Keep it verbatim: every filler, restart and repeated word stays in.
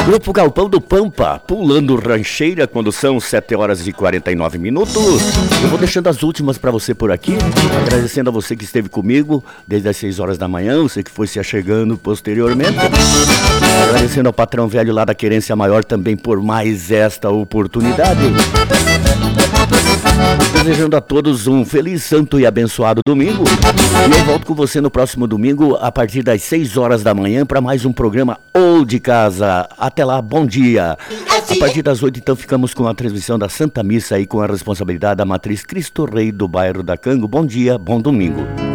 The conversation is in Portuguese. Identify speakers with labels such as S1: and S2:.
S1: Grupo Galpão do Pampa, pulando rancheira quando são sete horas e quarenta e nove minutos. Eu vou deixando as últimas para você por aqui, agradecendo a você que esteve comigo desde as seis horas da manhã, você que foi se achegando posteriormente. Agradecendo ao patrão velho lá da Querência Maior também por mais esta oportunidade. Desejando a todos um feliz, santo e abençoado domingo. E eu volto com você no próximo domingo a partir das seis horas da manhã para mais um programa Ou de Casa. Até lá, bom dia. A partir das oito, então, ficamos com a transmissão da Santa Missa aí com a responsabilidade da Matriz Cristo Rei do bairro da Cango. Bom dia, bom domingo.